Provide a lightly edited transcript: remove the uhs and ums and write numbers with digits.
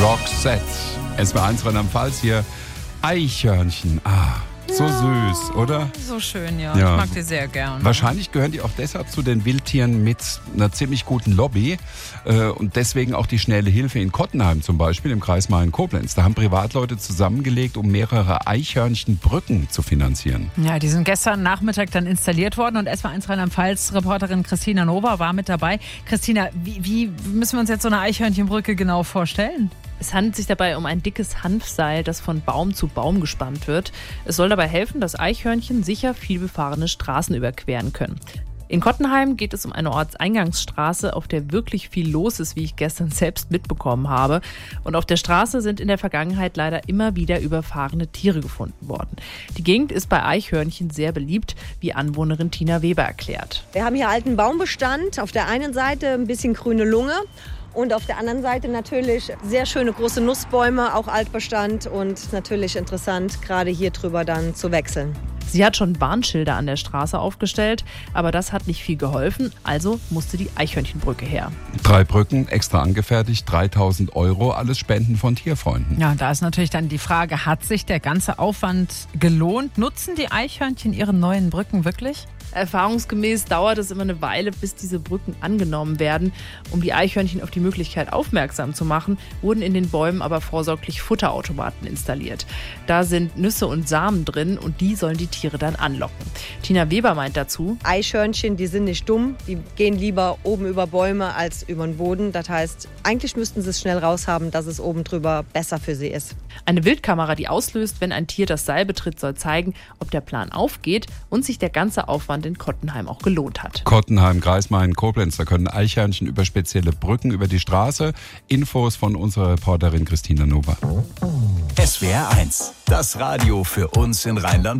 Roxette. SWR1 Rheinland-Pfalz hier. Eichhörnchen. So süß, oder? So schön, ja. Ich mag die sehr gern. Wahrscheinlich gehören die auch deshalb zu den Wildtieren mit einer ziemlich guten Lobby und deswegen auch die schnelle Hilfe in Kottenheim zum Beispiel im Kreis Mayen-Koblenz. Da haben Privatleute zusammengelegt, um mehrere Eichhörnchenbrücken zu finanzieren. Ja, die sind gestern Nachmittag dann installiert worden und SWR1 Rheinland-Pfalz-Reporterin Christina Nova war mit dabei. Christina, wie müssen wir uns jetzt so eine Eichhörnchenbrücke genau vorstellen? Es handelt sich dabei um ein dickes Hanfseil, das von Baum zu Baum gespannt wird. Es soll dabei helfen, dass Eichhörnchen sicher vielbefahrene Straßen überqueren können. In Kottenheim geht es um eine Ortseingangsstraße, auf der wirklich viel los ist, wie ich gestern selbst mitbekommen habe. Und auf der Straße sind in der Vergangenheit leider immer wieder überfahrene Tiere gefunden worden. Die Gegend ist bei Eichhörnchen sehr beliebt, wie Anwohnerin Tina Weber erklärt. Wir haben hier alten Baumbestand. Auf der einen Seite ein bisschen grüne Lunge. Und auf der anderen Seite natürlich sehr schöne große Nussbäume, auch Altbestand und natürlich interessant, gerade hier drüber dann zu wechseln. Sie hat schon Warnschilder an der Straße aufgestellt, aber das hat nicht viel geholfen, also musste die Eichhörnchenbrücke her. 3 Brücken extra angefertigt, 3.000 €, alles Spenden von Tierfreunden. Ja, da ist natürlich dann die Frage, hat sich der ganze Aufwand gelohnt? Nutzen die Eichhörnchen ihre neuen Brücken wirklich? Erfahrungsgemäß dauert es immer eine Weile, bis diese Brücken angenommen werden. Um die Eichhörnchen auf die Möglichkeit aufmerksam zu machen, wurden in den Bäumen aber vorsorglich Futterautomaten installiert. Da sind Nüsse und Samen drin und die sollen die Tiere dann anlocken. Tina Weber meint dazu: Eichhörnchen, die sind nicht dumm, die gehen lieber oben über Bäume als über den Boden. Das heißt, eigentlich müssten sie es schnell raushaben, dass es oben drüber besser für sie ist. Eine Wildkamera, die auslöst, wenn ein Tier das Seil betritt, soll zeigen, ob der Plan aufgeht und sich der ganze Aufwand in Kottenheim auch gelohnt hat. Kottenheim, Kreis Mayen-Koblenz, da können Eichhörnchen über spezielle Brücken über die Straße. Infos von unserer Reporterin Christina Nova. SWR1, das Radio für uns in Rheinland-Pfalz.